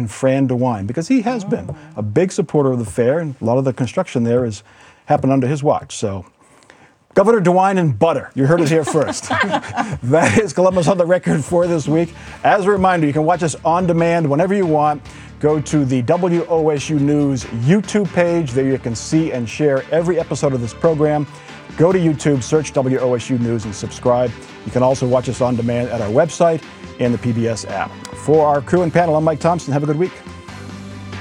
Fran DeWine, because he has been a big supporter of the fair, and a lot of the construction there has happened under his watch. So, Governor DeWine and butter. You heard it here first. That is Columbus on the Record for this week. As a reminder, you can watch us on demand whenever you want. Go to the WOSU News YouTube page. There you can see and share every episode of this program. Go to YouTube, search WOSU News, and subscribe. You can also watch us on demand at our website and the PBS app. For our crew and panel, I'm Mike Thompson. Have a good week.